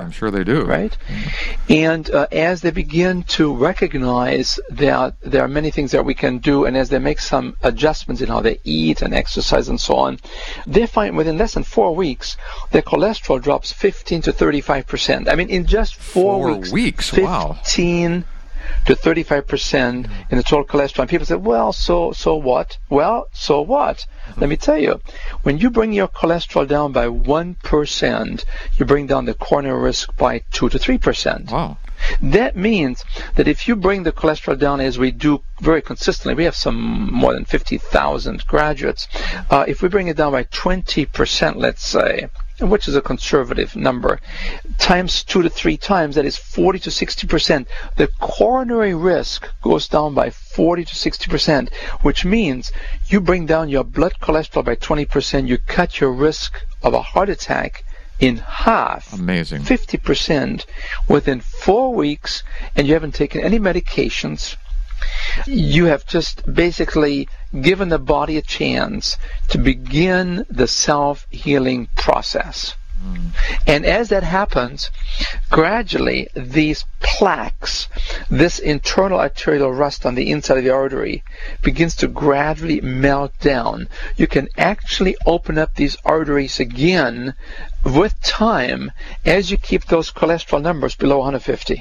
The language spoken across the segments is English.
I'm sure they do. Right? And as they begin to recognize that there are many things that we can do, and as they make some adjustments in how they eat and exercise and so on, they find within less than 4 weeks, their cholesterol drops 15 to 35%. I mean, in just 4 weeks. 15 to 35% in the total cholesterol. And people say, well, so what? Well, so what? Let me tell you, when you bring your cholesterol down by 1%, you bring down the coronary risk by 2 to 3%. Wow. That means that if you bring the cholesterol down, as we do very consistently, we have some more than 50,000 graduates. If we bring it down by 20%, let's say, which is a conservative number, times 2 to 3 times, that is 40 to 60%. The coronary risk goes down by 40 to 60%, which means you bring down your blood cholesterol by 20%, you cut your risk of a heart attack in half. Amazing. 50% within 4 weeks, and you haven't taken any medications. You have just basically given the body a chance to begin the self-healing process. And as that happens, gradually these plaques, this internal arterial rust on the inside of the artery, begins to gradually melt down. You can actually open up these arteries again with time as you keep those cholesterol numbers below 150.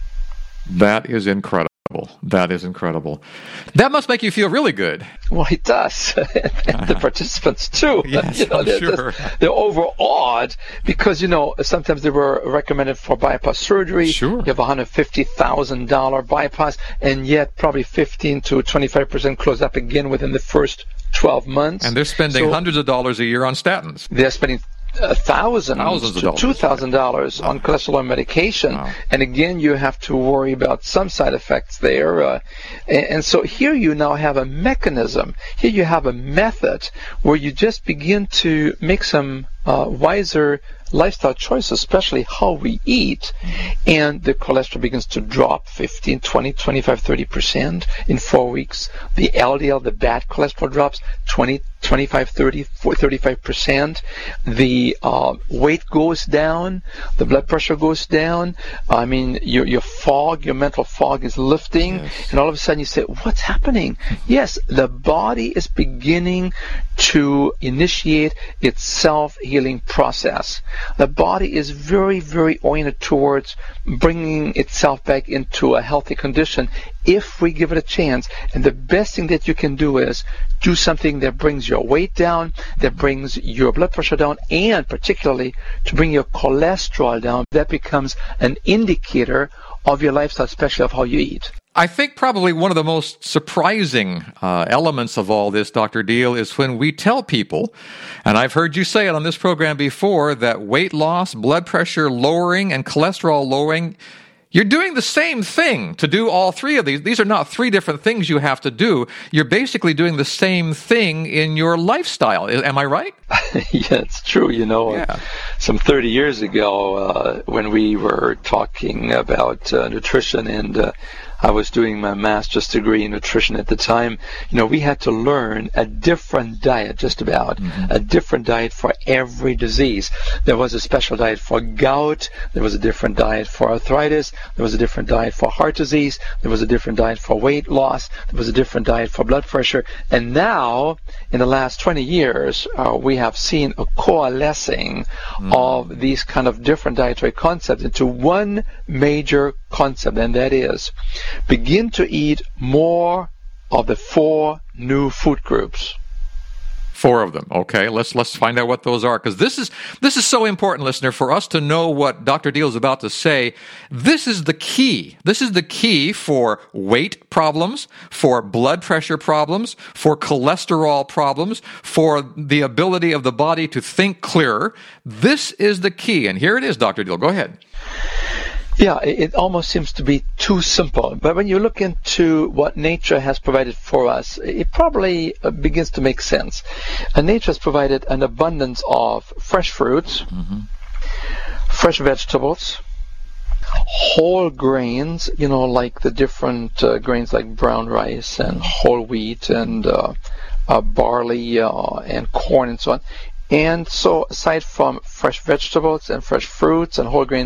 That is incredible. That is incredible. That must make you feel really good. Well, it does. And the participants, too. Yes, sure. They're overawed because, sometimes they were recommended for bypass surgery. Sure. You have a $150,000 bypass, and yet probably 15 to 25% close up again within the first 12 months. And they're spending hundreds of dollars a year on statins. They're spending thousands to $2,000 on cholesterol medication. Wow. And again, you have to worry about some side effects there. And so here you now have a mechanism. Here you have a method where you just begin to make some wiser lifestyle choices, especially how we eat, and the cholesterol begins to drop 15, 20, 25, 30% in 4 weeks. The LDL, the bad cholesterol, drops 20, 25, 30, 35%. The weight goes down. The blood pressure goes down. I mean, your fog, your mental fog is lifting. Yes. And all of a sudden you say, what's happening? Yes, the body is beginning to initiate its self-healing process. The body is very, very oriented towards bringing itself back into a healthy condition if we give it a chance. And the best thing that you can do is do something that brings your weight down, that brings your blood pressure down, and particularly to bring your cholesterol down. That becomes an indicator of your lifestyle, especially of how you eat. I think probably one of the most surprising elements of all this, Dr. Deal, is when we tell people, and I've heard you say it on this program before, that weight loss, blood pressure lowering, and cholesterol lowering, you're doing the same thing to do all three of these. These are not three different things you have to do. You're basically doing the same thing in your lifestyle. Am I right? Yeah, it's true. Some 30 years ago, when we were talking about nutrition, and I was doing my master's degree in nutrition at the time, we had to learn a different diet, just about, a different diet for every disease. There was a special diet for gout. There was a different diet for arthritis. There was a different diet for heart disease. There was a different diet for weight loss. There was a different diet for blood pressure. And now, in the last 20 years, we have seen a coalescing of these kind of different dietary concepts into one major concept, and that is begin to eat more of the 4 new food groups. 4 of them. Okay, let's find out what those are, because this is so important, listener, for us to know what Dr. Deal is about to say. This is the key. This is the key for weight problems, for blood pressure problems, for cholesterol problems, for the ability of the body to think clearer. This is the key, and here it is, Dr. Deal. Go ahead. Yeah, it almost seems to be too simple. But when you look into what nature has provided for us, it probably begins to make sense. And nature has provided an abundance of fresh fruits, fresh vegetables, whole grains, like the different grains like brown rice and whole wheat and barley and corn and so on. And so aside from fresh vegetables and fresh fruits and whole grains,